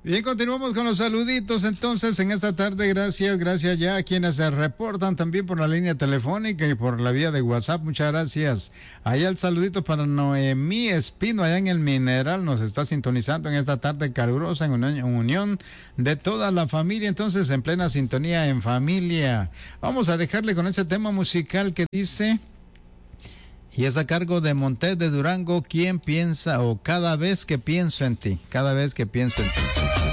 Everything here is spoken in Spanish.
Bien, continuamos con los saluditos entonces en esta tarde. Gracias ya a quienes se reportan también por la línea telefónica y por la vía de WhatsApp. Muchas gracias. Allá el saludito para Noemí Espino, allá en el Mineral. Nos está sintonizando en esta tarde calurosa en unión de toda la familia. Entonces, en plena sintonía en familia. Vamos a dejarle con ese tema musical que dice... Y es a cargo de Montes de Durango, ¿quién piensa o cada vez que pienso en ti? Cada vez que pienso en ti.